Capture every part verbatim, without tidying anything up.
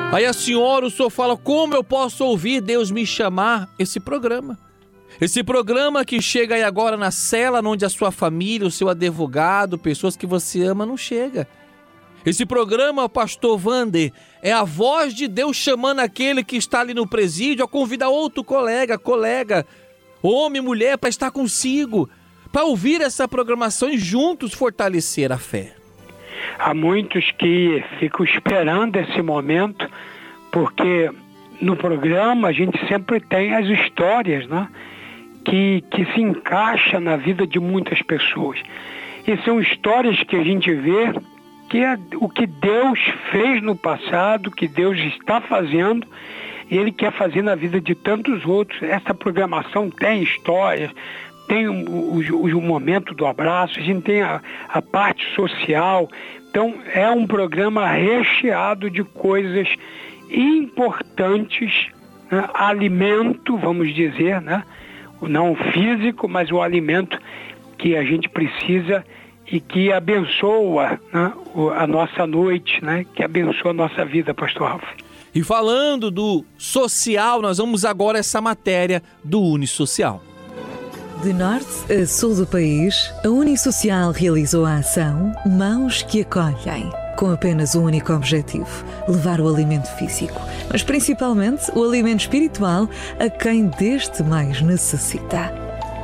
Aí a senhora, o senhor fala, como eu posso ouvir Deus me chamar? Esse programa. Esse programa que chega aí agora na cela, onde a sua família, o seu advogado, pessoas que você ama, não chega. Esse programa, pastor Wander, é a voz de Deus chamando aquele que está ali no presídio a convidar outro colega, colega, homem, mulher, para estar consigo, para ouvir essa programação e juntos fortalecer a fé. Há muitos que ficam esperando esse momento, porque no programa a gente sempre tem as histórias, né, que, que se encaixam na vida de muitas pessoas. E são histórias que a gente vê que é o que Deus fez no passado, que Deus está fazendo, e Ele quer fazer na vida de tantos outros. Essa programação tem histórias, tem o, o, o momento do abraço, a gente tem a, a parte social. Então é um programa recheado de coisas importantes, né? Alimento, vamos dizer, né? Não físico, mas o alimento que a gente precisa e que abençoa, né, a nossa noite, né, que abençoa a nossa vida, pastor Ralf. E falando do social, nós vamos agora a essa matéria do Unisocial. De norte a sul do país, a Unisocial realizou a ação Mãos que Acolhem, com apenas um único objetivo: levar o alimento físico, mas principalmente o alimento espiritual a quem deste mais necessita.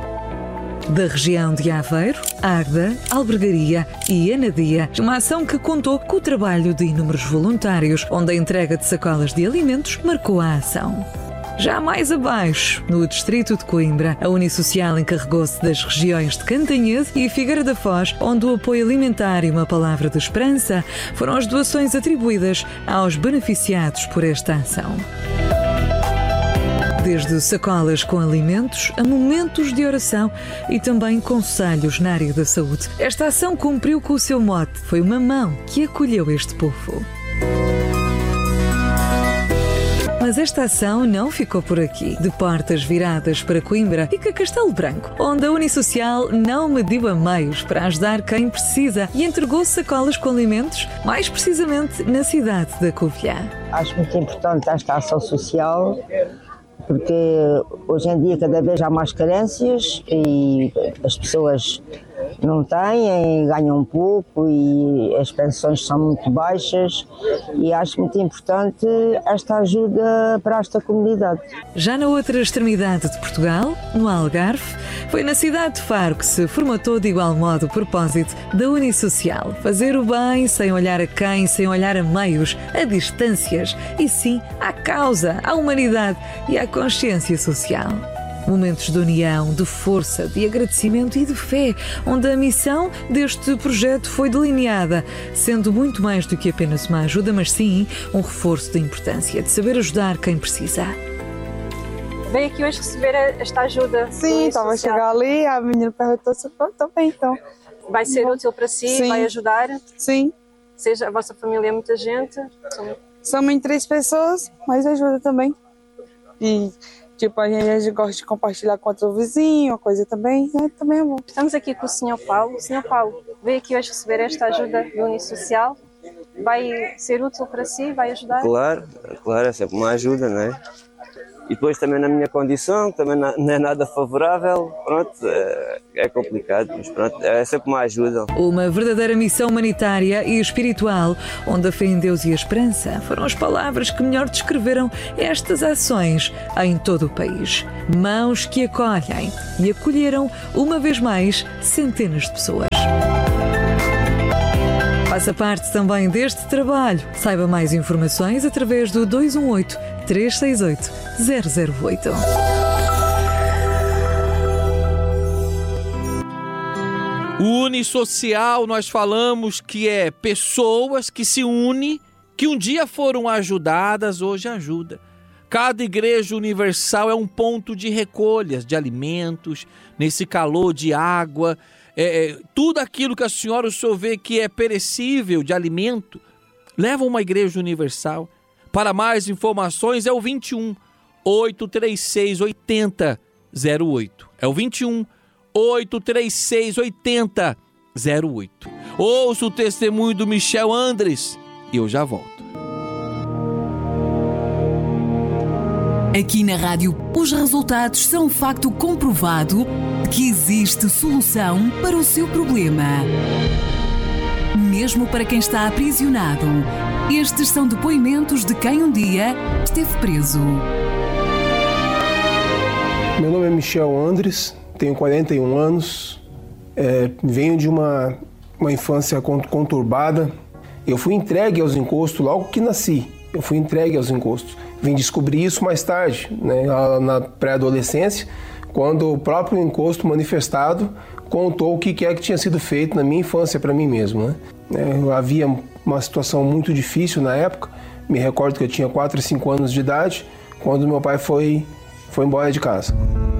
Da região de Aveiro, Arda, Albergaria e Anadia, uma ação que contou com o trabalho de inúmeros voluntários, onde a entrega de sacolas de alimentos marcou a ação. Já mais abaixo, no distrito de Coimbra, a Unisocial encarregou-se das regiões de Cantanhede e Figueira da Foz, onde o apoio alimentar e uma palavra de esperança foram as doações atribuídas aos beneficiados por esta ação. Desde sacolas com alimentos a momentos de oração e também conselhos na área da saúde. Esta ação cumpriu com o seu mote. Foi uma mão que acolheu este povo. Mas esta ação não ficou por aqui. De portas viradas para Coimbra fica Castelo Branco, onde a Unisocial não mediu a meios para ajudar quem precisa e entregou sacolas com alimentos, mais precisamente na cidade da Covilhã. Acho muito importante esta ação social, porque hoje em dia cada vez há mais carências e as pessoas não têm, ganham pouco e as pensões são muito baixas, e acho muito importante esta ajuda para esta comunidade. Já na outra extremidade de Portugal, no Algarve, foi na cidade de Faro que se formatou de igual modo o propósito da Unisocial: fazer o bem sem olhar a quem, sem olhar a meios, a distâncias, e sim à causa, à humanidade e à consciência social. Momentos de união, de força, de agradecimento e de fé, onde a missão deste projeto foi delineada, sendo muito mais do que apenas uma ajuda, mas sim um reforço da importância de saber ajudar quem precisa. Veio aqui hoje receber esta ajuda? Sim, estava a chegar ali, a menina perguntou se eu estou bem, então. Vai ser útil para si? Sim. Vai ajudar? Sim. Seja a vossa família é muita gente? São... Somos em três pessoas, mas ajuda também. E... tipo, a gente, a gente gosta de compartilhar com outro vizinho, uma coisa também, né? Também é bom. Estamos aqui com o senhor Paulo. O senhor Paulo veio aqui hoje receber esta ajuda do Unisocial. Vai ser útil para si? Vai ajudar? Claro, claro, é sempre uma ajuda, não é? E depois também na minha condição, também não é nada favorável, pronto, é, é complicado, mas pronto, é sempre uma ajuda. Uma verdadeira missão humanitária e espiritual, onde a fé em Deus e a esperança foram as palavras que melhor descreveram estas ações em todo o país. Mãos que acolhem, e acolheram, uma vez mais, centenas de pessoas. Faça parte também deste trabalho. Saiba mais informações através do dois um oito, três seis oito, zero zero oito. O Unisocial, nós falamos que é pessoas que se unem, que um dia foram ajudadas, hoje ajuda. Cada igreja universal é um ponto de recolhas de alimentos, nesse calor de água, é, é, tudo aquilo que a senhora, o senhor vê que é perecível de alimento, leva uma igreja universal. Para mais informações é o vinte e um, oito três seis, oito zero zero oito. É o vinte e um, oito três seis, oito zero zero oito. Ouça o testemunho do Michel Andres e eu já volto. Aqui na rádio, os resultados são um facto comprovado que existe solução para o seu problema. Mesmo para quem está aprisionado, estes são depoimentos de quem um dia esteve preso. Meu nome é Michel Andres, tenho quarenta e um anos, é, venho de uma, uma infância conturbada. Eu fui entregue aos encostos logo que nasci, eu fui entregue aos encostos. Vim descobrir isso mais tarde, né, na pré-adolescência, quando o próprio encosto manifestado contou o que é que tinha sido feito na minha infância para mim mesmo. Né? É, havia uma situação muito difícil na época, me recordo que eu tinha quatro, cinco anos de idade, quando meu pai foi, foi embora de casa.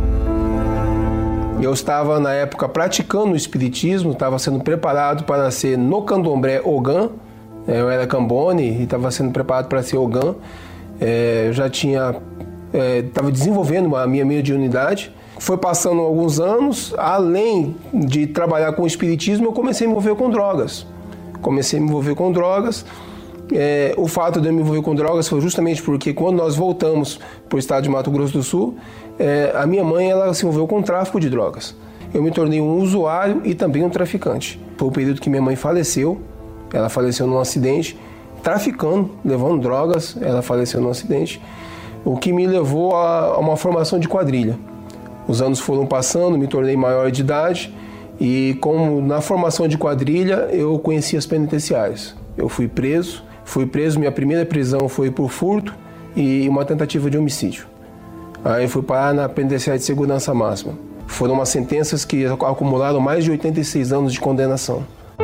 Eu estava na época praticando o espiritismo, estava sendo preparado para ser no candomblé Ogã, eu era cambone e estava sendo preparado para ser Ogã. É, eu já tinha, estava é, desenvolvendo a minha mediunidade. Foi passando alguns anos, além de trabalhar com o espiritismo, eu comecei a me envolver com drogas. Comecei a me envolver com drogas. É, o fato de eu me envolver com drogas foi justamente porque quando nós voltamos para o estado de Mato Grosso do Sul, é, a minha mãe ela se envolveu com o tráfico de drogas. Eu me tornei um usuário e também um traficante. Foi o período que minha mãe faleceu. Ela faleceu num acidente, traficando, levando drogas, ela faleceu num acidente, o que me levou a uma formação de quadrilha. Os anos foram passando, me tornei maior de idade e como na formação de quadrilha eu conheci as penitenciárias. Eu fui preso, fui preso, minha primeira prisão foi por furto e uma tentativa de homicídio. Aí fui parar na penitenciária de segurança máxima. Foram umas sentenças que acumularam mais de oitenta e seis anos de condenação.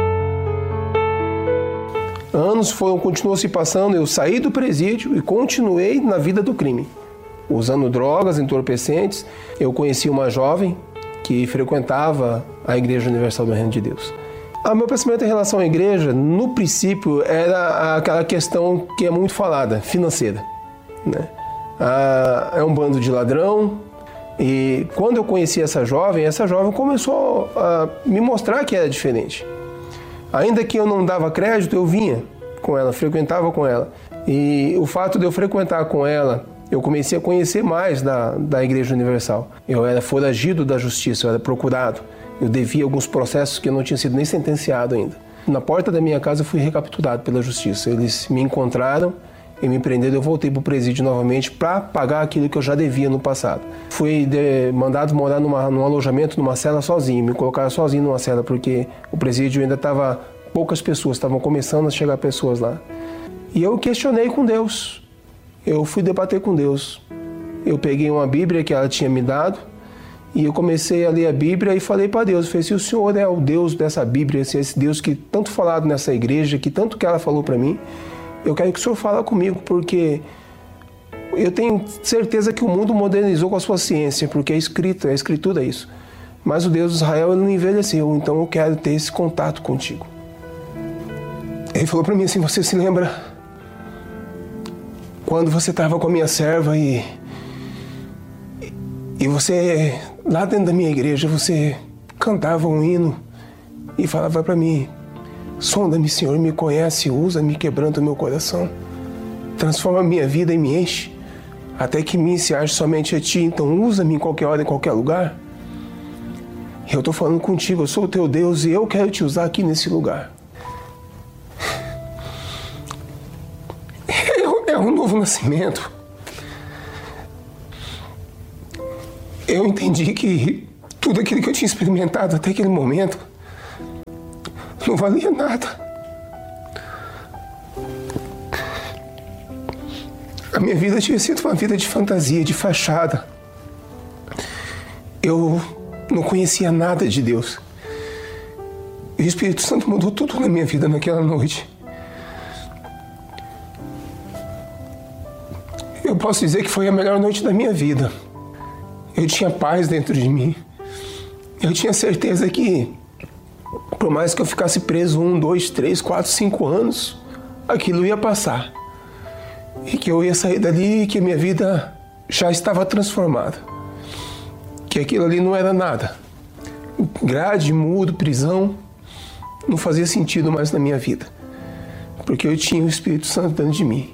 Anos foram, continuou se passando, eu saí do presídio e continuei na vida do crime. Usando drogas, entorpecentes, eu conheci uma jovem que frequentava a Igreja Universal do Reino de Deus. O meu pensamento em relação à igreja, no princípio, era aquela questão que é muito falada, financeira. Né? Ah, é um bando de ladrão. E quando eu conheci essa jovem, essa jovem começou a me mostrar que era diferente. Ainda que eu não dava crédito, eu vinha com ela, frequentava com ela. E o fato de eu frequentar com ela, eu comecei a conhecer mais da, da Igreja Universal. Eu era foragido da justiça, eu era procurado. Eu devia alguns processos que eu não tinha sido nem sentenciado ainda. Na porta da minha casa eu fui recapturado pela justiça. Eles me encontraram e me prenderam. Eu voltei para o presídio novamente para pagar aquilo que eu já devia no passado. Fui de, mandado morar numa, num alojamento, numa cela sozinho. Me colocaram sozinho numa cela porque o presídio ainda estava... Poucas pessoas, estavam começando a chegar pessoas lá. E eu questionei com Deus. Eu fui debater com Deus. Eu peguei uma Bíblia que ela tinha me dado e eu comecei a ler a Bíblia e falei para Deus, eu falei, se o Senhor é o Deus dessa Bíblia, esse Deus que tanto falado nessa igreja, que tanto que ela falou para mim, eu quero que o Senhor fale comigo, porque eu tenho certeza que o mundo modernizou com a sua ciência, porque é escrito, é a escritura isso. Mas o Deus de Israel ele não envelheceu, então eu quero ter esse contato contigo. Ele falou para mim assim, você se lembra quando você estava com a minha serva e, e você, lá dentro da minha igreja, você cantava um hino e falava para mim, sonda-me, Senhor, me conhece, usa-me, quebranta o meu coração, transforma a minha vida e me enche, até que me se ache somente a Ti, então usa-me em qualquer hora, em qualquer lugar. Eu estou falando contigo, eu sou o Teu Deus e eu quero Te usar aqui nesse lugar. É um novo nascimento. Eu entendi que tudo aquilo que eu tinha experimentado até aquele momento não valia nada. A minha vida tinha sido uma vida de fantasia, de fachada. Eu não conhecia nada de Deus. E o Espírito Santo mudou tudo na minha vida naquela noite. Eu posso dizer que foi a melhor noite da minha vida. Eu tinha paz dentro de mim. Eu tinha certeza que, por mais que eu ficasse preso um, dois, três, quatro, cinco anos, aquilo ia passar. E que eu ia sair dali e que a minha vida já estava transformada. Que aquilo ali não era nada. Grade, muro, prisão, não fazia sentido mais na minha vida. Porque eu tinha o Espírito Santo dentro de mim.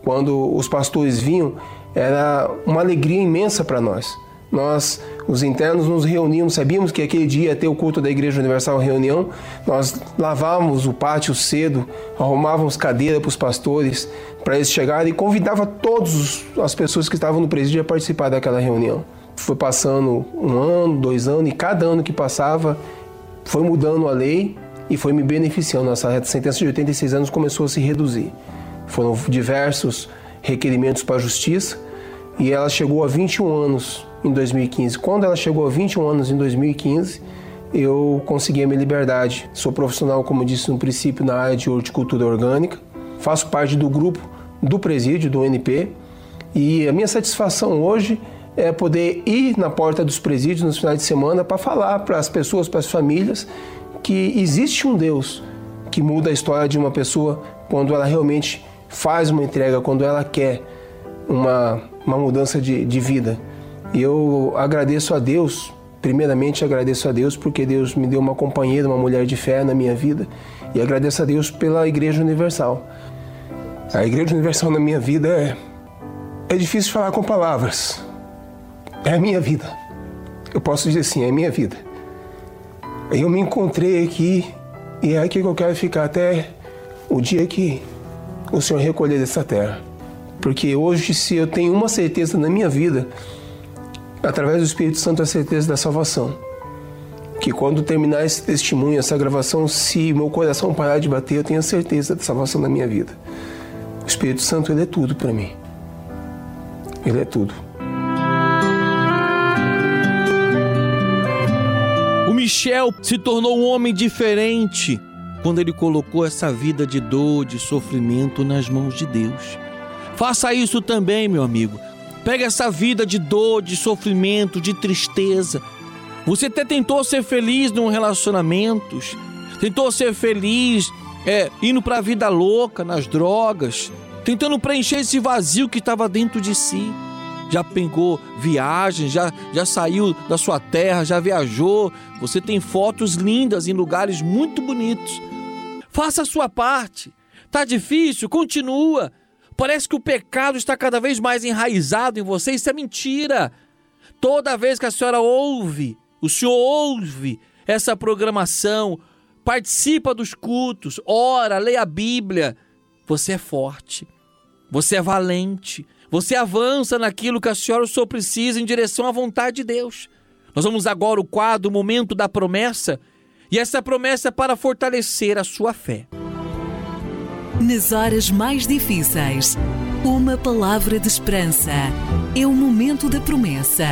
quando os pastores vinham, era uma alegria imensa para nós. Nós, os internos, nos reuníamos, sabíamos que aquele dia ia ter o culto da Igreja Universal Reunião, nós lavávamos o pátio cedo, arrumávamos cadeira para os pastores, para eles chegarem, e convidava todas as pessoas que estavam no presídio a participar daquela reunião. Foi passando um ano, dois anos, e cada ano que passava foi mudando a lei e foi me beneficiando. Nossa sentença de oitenta e seis anos começou a se reduzir. Foram diversos requerimentos para a justiça e ela chegou a vinte e um anos em dois mil e quinze. Quando ela chegou a vinte e um anos em dois mil e quinze, eu consegui a minha liberdade. Sou profissional, como disse no princípio, na área de horticultura orgânica. Faço parte do grupo do presídio, do N P. E a minha satisfação hoje é poder ir na porta dos presídios nos finais de semana para falar para as pessoas, para as famílias, que existe um Deus que muda a história de uma pessoa quando ela realmente faz uma entrega, quando ela quer uma, uma mudança de, de vida. E eu agradeço a Deus, primeiramente agradeço a Deus porque Deus me deu uma companheira, uma mulher de fé na minha vida, e agradeço a Deus pela Igreja Universal. A Igreja Universal na minha vida é, é difícil falar com palavras. É a minha vida. Eu posso dizer assim, é a minha vida. Eu me encontrei aqui e é aqui que eu quero ficar até o dia que o Senhor recolher dessa terra. Porque hoje, se eu tenho uma certeza na minha vida, através do Espírito Santo, a certeza da salvação. Que quando terminar esse testemunho, essa gravação, se meu coração parar de bater, eu tenho a certeza da salvação na minha vida. O Espírito Santo, ele é tudo para mim. Ele é tudo. O Michel se tornou um homem diferente quando ele colocou essa vida de dor, de sofrimento nas mãos de Deus. Faça isso também, meu amigo. Pega essa vida de dor, de sofrimento, de tristeza. Você até tentou ser feliz num relacionamento, tentou ser feliz é, indo para a vida louca, nas drogas, tentando preencher esse vazio que estava dentro de si. Já pegou viagem, já, já saiu da sua terra, já viajou. Você tem fotos lindas em lugares muito bonitos. Faça a sua parte. Tá difícil? Continua. Parece que o pecado está cada vez mais enraizado em você. Isso é mentira. Toda vez que a senhora ouve, o senhor ouve essa programação, participa dos cultos, ora, leia a Bíblia, você é forte, você é valente, você avança naquilo que a senhora ou o senhor precisa em direção à vontade de Deus. Nós vamos agora ao quadro, o momento da promessa, e essa promessa é para fortalecer a sua fé. Nas horas mais difíceis, uma palavra de esperança. É o momento da promessa.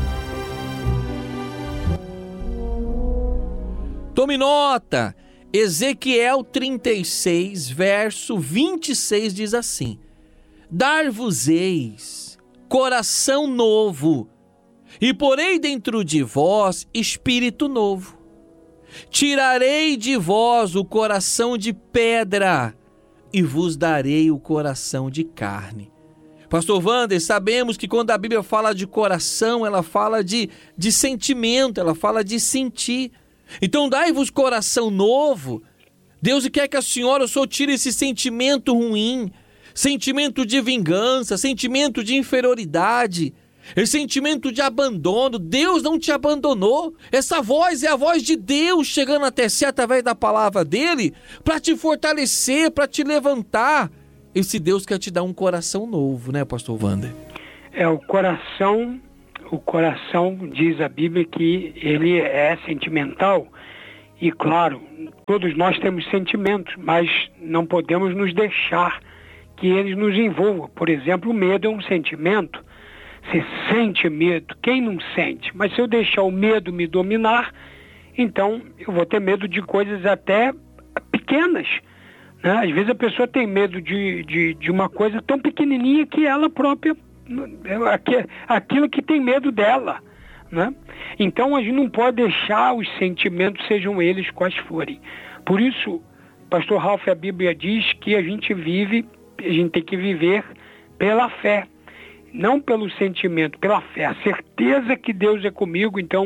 Tome nota. Ezequiel trinta e seis, verso vinte e seis diz assim: Dar-vos-eis coração novo, e porei dentro de vós espírito novo. Tirarei de vós o coração de pedra, e vos darei o coração de carne. Pastor Wander, sabemos que quando a Bíblia fala de coração, ela fala de, de sentimento, ela fala de sentir. Então dai-vos coração novo. Deus quer que a senhora ou o senhor tire esse sentimento ruim, sentimento de vingança, sentimento de inferioridade, esse sentimento de abandono. Deus não te abandonou. Essa voz é a voz de Deus chegando até si através da palavra dele para te fortalecer, para te levantar. Esse Deus quer te dar um coração novo, né, pastor Wander? É, o coração, o coração diz a Bíblia que ele é sentimental e, claro, todos nós temos sentimentos, mas não podemos nos deixar que eles nos envolvam. Por exemplo, o medo é um sentimento. Você sente medo, quem não sente? Mas se eu deixar o medo me dominar, então eu vou ter medo de coisas até pequenas, né? Às vezes a pessoa tem medo de, de, de uma coisa tão pequenininha que ela própria, aquilo que tem medo dela, né? Então a gente não pode deixar os sentimentos, sejam eles quais forem. Por isso, pastor Ralph, a Bíblia diz que a gente vive, a gente tem que viver pela fé. Não pelo sentimento, pela fé, a certeza que Deus é comigo, então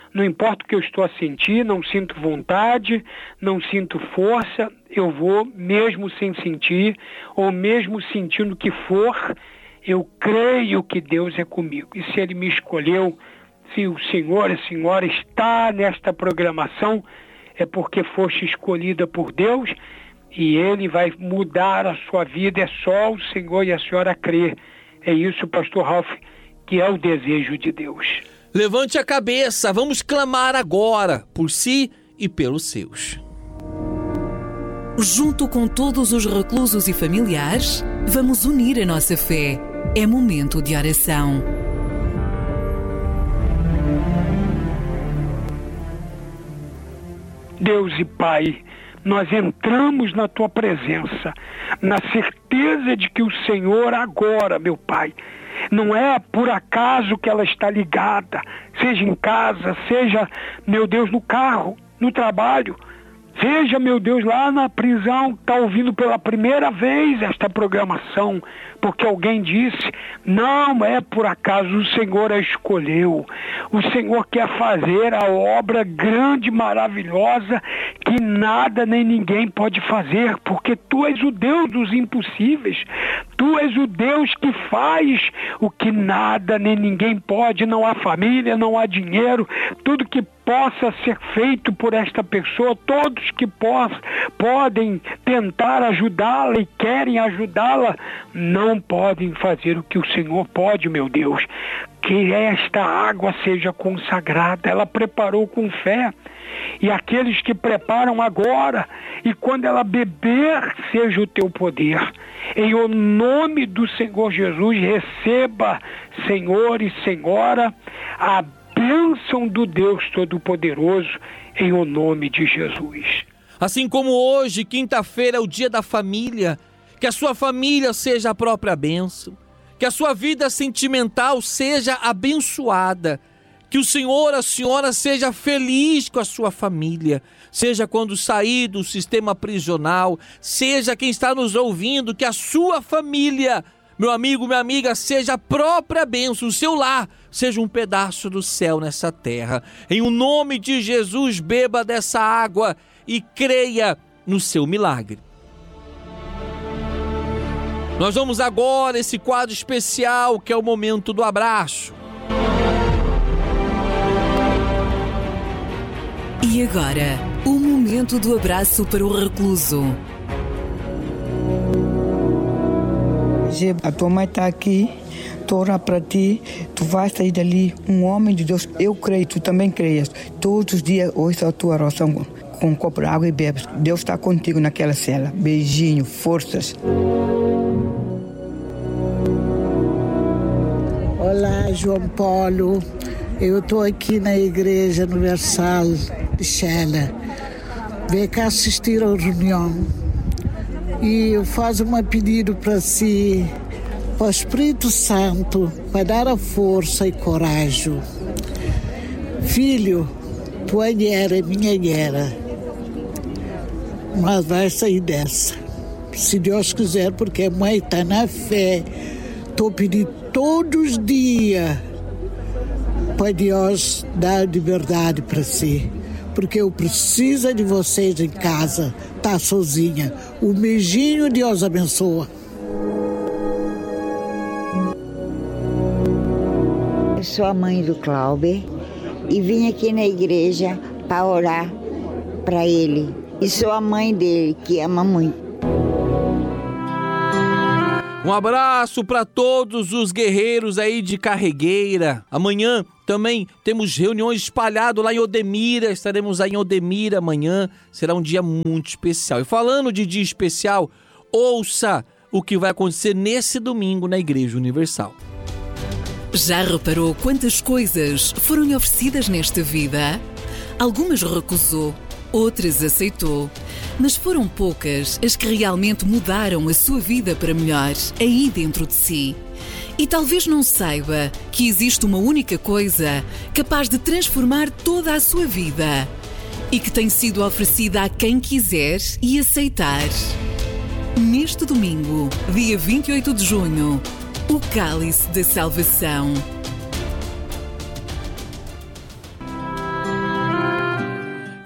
Não importa o que eu estou a sentir, não sinto vontade, não sinto força, eu vou mesmo sem sentir, ou mesmo sentindo o que for, eu creio que Deus é comigo. E se Ele me escolheu, se o Senhor e a Senhora está nesta programação, é porque foste escolhida por Deus e Ele vai mudar a sua vida. É só o Senhor e a Senhora crer. É isso, pastor Ralph, que é o desejo de Deus. Levante a cabeça, vamos clamar agora por si e pelos seus. Junto com todos os reclusos e familiares, vamos unir a nossa fé. É momento de oração. Deus e Pai, nós entramos na Tua presença, na certeza de que o Senhor agora, meu Pai, não é por acaso que ela está ligada, seja em casa, seja, meu Deus, no carro, no trabalho, seja, meu Deus, lá na prisão, está ouvindo pela primeira vez esta programação, porque alguém disse, não é por acaso, o Senhor a escolheu, o Senhor quer fazer a obra grande, maravilhosa, que nada nem ninguém pode fazer, porque Tu és o Deus dos impossíveis, Tu és o Deus que faz o que nada nem ninguém pode, não há família, não há dinheiro, tudo que possa ser feito por esta pessoa, todos que poss, podem tentar ajudá-la e querem ajudá-la, não podem fazer o que o Senhor pode, meu Deus. Que esta água seja consagrada, ela preparou com fé, e aqueles que preparam agora, e quando ela beber, seja o Teu poder. Em o nome do Senhor Jesus, receba, Senhor e Senhora, a bênção do Deus Todo-Poderoso, em o nome de Jesus. Assim como hoje, quinta-feira, é o dia da família, que a sua família seja a própria bênção, que a sua vida sentimental seja abençoada, que o Senhor, a Senhora seja feliz com a sua família, seja quando sair do sistema prisional, seja quem está nos ouvindo, que a sua família, meu amigo, minha amiga, seja a própria bênção, o seu lar seja um pedaço do céu nessa terra. Em o nome de Jesus, beba dessa água e creia no seu milagre. Nós vamos agora a esse quadro especial que é o momento do abraço. E agora, o momento do abraço para o recluso. A tua mãe está aqui, estou a orar para ti, tu vais sair dali um homem de Deus. Eu creio, tu também creias. Todos os dias ouço a tua oração com um copo de água e bebes. Deus está contigo naquela cela. Beijinho, forças. Olá, João Paulo. Eu estou aqui na Igreja Universal de Xela. Vem cá assistir à reunião. E eu faço um pedido para si, para o Espírito Santo, para dar a força e coragem. Filho, tua guerra é minha guerra. Mas vai sair dessa. Se Deus quiser, porque a mãe está na fé. Estou pedindo todos os dias para Deus dar liberdade para si. Porque eu preciso de vocês em casa, tá sozinha. O beijinho, Deus abençoa. Eu sou a mãe do Cláudio e vim aqui na igreja para orar para ele. E sou a mãe dele, que ama muito. Um abraço para todos os guerreiros aí de Carregueira. Amanhã também temos reuniões espalhadas lá em Odemira. Estaremos aí em Odemira amanhã. Será um dia muito especial. E falando de dia especial, ouça o que vai acontecer nesse domingo na Igreja Universal. Já reparou quantas coisas foram oferecidas nesta vida? Algumas recusou, outras aceitou. Mas foram poucas as que realmente mudaram a sua vida para melhor, aí dentro de si. E talvez não saiba que existe uma única coisa capaz de transformar toda a sua vida e que tem sido oferecida a quem quiser e aceitar. Neste domingo, dia vinte e oito de junho, o Cálice da Salvação.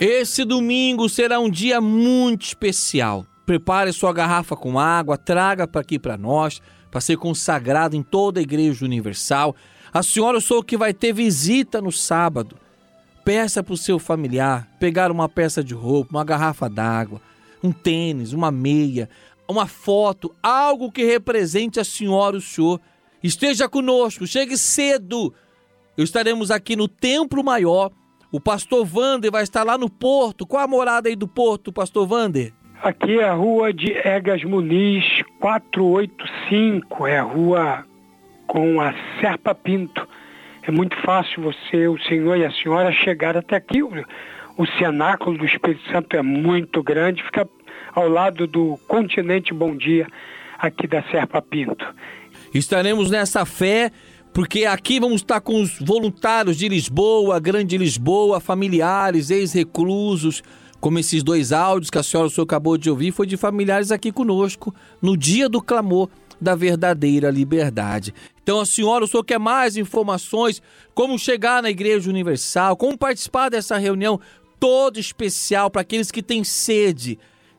Esse domingo será um dia muito especial. Prepare sua garrafa com água, traga para aqui para nós, para ser consagrado em toda a Igreja Universal. A senhora, eu sou o que vai ter visita no sábado. Peça para o seu familiar pegar uma peça de roupa, uma garrafa d'água, um tênis, uma meia, uma foto, algo que represente a senhora e o senhor. Esteja conosco, chegue cedo. Estaremos aqui no Templo Maior. O pastor Wander vai estar lá no Porto. Qual a morada aí do Porto, pastor Wander? Aqui é a rua de Egas Muniz, quatrocentos e oitenta e cinco. É a rua com a Serpa Pinto. É muito fácil você, o senhor e a senhora, chegar até aqui. O, o cenáculo do Espírito Santo é muito grande, fica ao lado do Continente Bom Dia, aqui da Serpa Pinto. Estaremos nessa fé, porque aqui vamos estar com os voluntários de Lisboa, Grande Lisboa, familiares, ex-reclusos, como esses dois áudios que a senhora o senhor acabou de ouvir, foi de familiares aqui conosco, no dia do clamor da verdadeira liberdade. Então a senhora, o senhor quer mais informações, como chegar na Igreja Universal, como participar dessa reunião toda especial para aqueles que têm sede,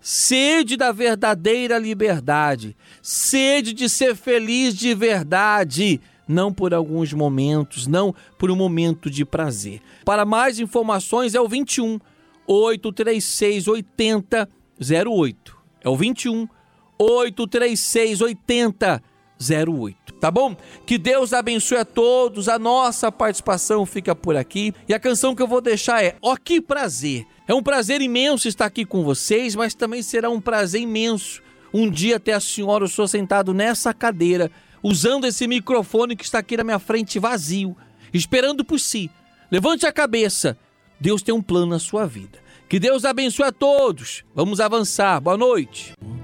sede da verdadeira liberdade, sede de ser feliz de verdade, não por alguns momentos, não por um momento de prazer. Para mais informações é o vinte e um, oito três seis, oitenta, zero oito. É o vinte e um, oito três seis, oitenta, zero oito. Tá bom? Que Deus abençoe a todos. A nossa participação fica por aqui. E a canção que eu vou deixar é Ó Que Prazer. É um prazer imenso estar aqui com vocês, mas também será um prazer imenso um dia ter a senhora ou o senhor sentado nessa cadeira, usando esse microfone que está aqui na minha frente vazio, esperando por si. Levante a cabeça. Deus tem um plano na sua vida. Que Deus abençoe a todos. Vamos avançar. Boa noite.